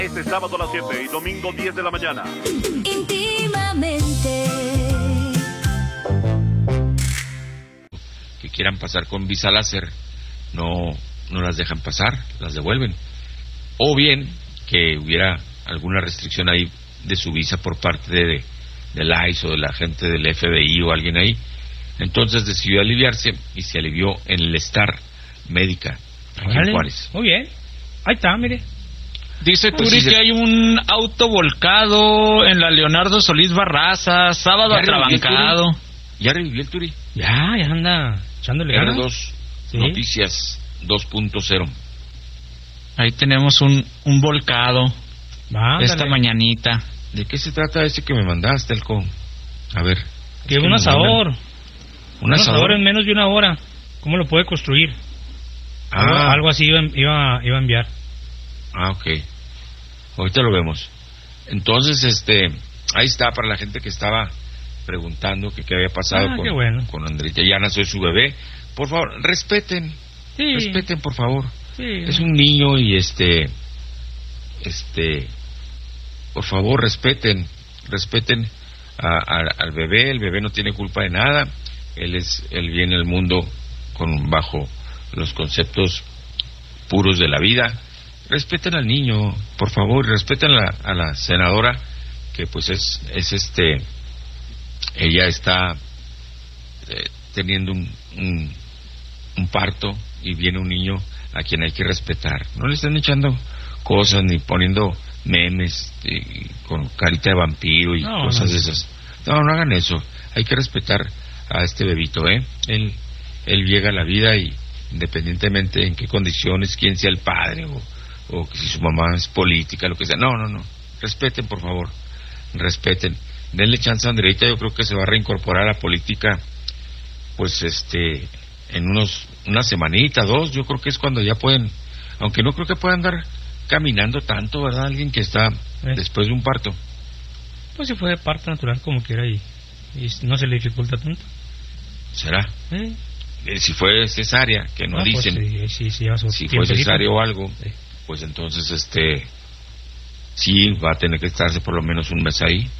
Este sábado a las 7 y domingo 10 de la mañana. Íntimamente. Que quieran pasar con visa láser, no las dejan pasar, las devuelven. O bien que hubiera alguna restricción ahí de su visa por parte del ICE o de la gente del FBI o alguien ahí. Entonces decidió aliviarse y se alivió en el Star Médica, aquí en Juárez. Muy bien, ahí está, mire. Dice Pues Turi sí, que hay un auto volcado en la Leonardo Solís Barraza, sábado atrabancado. ¿Ya revivió el Turi? Ya anda echándole ganas. R2 Sí. Noticias 2.0. Ahí tenemos un volcado esta mañanita. ¿De qué se trata ese que me mandaste, Elco? A ver. Que un asador. ¿Un asador? En menos de una hora. ¿Cómo lo puede construir? Algo así iba a enviar. Ah, ok. Ahorita lo vemos. Entonces, ahí está para la gente que estaba preguntando que qué había pasado con Andreita. Ya nació su bebé. Por favor, respeten. Sí. Respeten, por favor. Sí. Es un niño y por favor, respeten al bebé. El bebé no tiene culpa de nada. Él viene al mundo bajo los conceptos puros de la vida. Respeten al niño, por favor, respeten a la senadora, que pues ella está teniendo un parto y viene un niño a quien hay que respetar. No le están echando cosas ni poniendo memes con carita de vampiro y cosas de esas. No hagan eso. Hay que respetar a este bebito, Él llega a la vida y independientemente en qué condiciones, quién sea el padre o si su mamá es política, lo que sea. No. Respeten, por favor. Respeten. Denle chance a Andreita. Yo creo que se va a reincorporar a la política, pues, en una semanita, 2. Yo creo que es cuando ya pueden, aunque no creo que puedan andar caminando tanto, ¿verdad? Alguien que está después de un parto. Pues si fue de parto natural como quiera y no se le dificulta tanto. ¿Será? Si fue cesárea, que no dicen. Pues sí, si fue cesárea o algo, pues entonces sí va a tener que estarse por lo menos un mes ahí.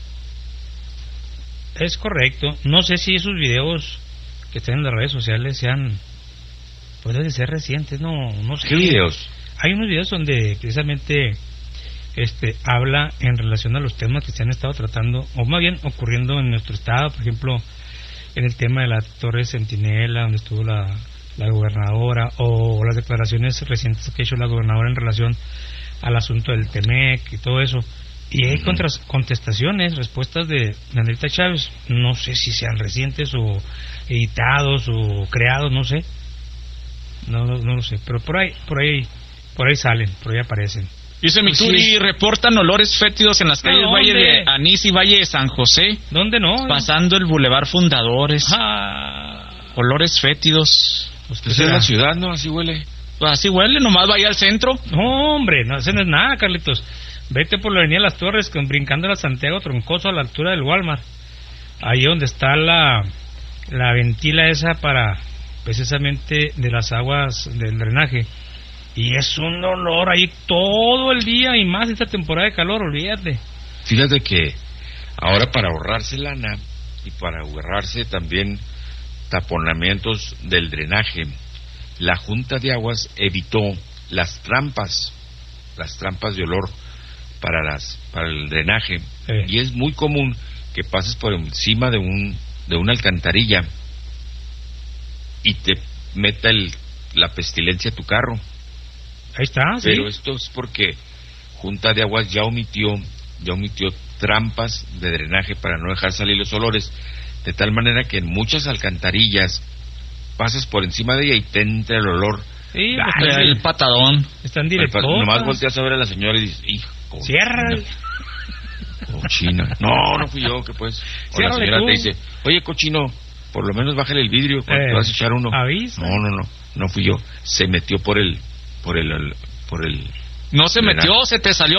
Es correcto. No sé si esos videos que están en las redes sociales pueden ser recientes, no sé. ¿Qué videos? Hay unos videos donde precisamente habla en relación a los temas que se han estado tratando, o más bien ocurriendo en nuestro estado, por ejemplo, en el tema de la Torre Centinela, donde estuvo la gobernadora, o las declaraciones recientes que ha hecho la gobernadora en relación al asunto del Temec y todo eso. Y hay contestaciones, respuestas de Andreita Chávez, no sé si sean recientes o editados o creados, no sé. No lo sé, pero por ahí salen, por ahí aparecen. Dice mi Turi, reportan olores fétidos en las calles Valle de Anís y Valle de San José. ¿Dónde no? Pasando el Boulevard Fundadores. Olores fétidos. Pues es la ciudad, ¿no? Así huele. Pues así huele, nomás vaya al centro. No, hombre, eso no es nada, Carlitos. Vete por la avenida Las Torres, brincando a Santiago Troncoso a la altura del Walmart. Ahí donde está la ventila esa para precisamente de las aguas del drenaje. Y es un olor ahí todo el día y más esta temporada de calor, olvídate. Fíjate que ahora para ahorrarse lana y para ahorrarse también taponamientos del drenaje, la Junta de Aguas evitó las trampas de olor para el drenaje. Y es muy común que pases por encima de una alcantarilla y te meta la pestilencia a tu carro. Ahí está, sí. Pero esto es porque Junta de Aguas ya omitió trampas de drenaje para no dejar salir los olores, de tal manera que en muchas alcantarillas pasas por encima de ella y te entra el olor. Sí, el patadón. Están directos. Nomás volteas a ver a la señora y dices, hijo, ciérrale. Cochina. No fui yo, que pues. O la señora te dice, oye, cochino, por lo menos bájale el vidrio cuando te vas a echar uno. Avisa. No fui yo. Se metió por el No se metió, se te salió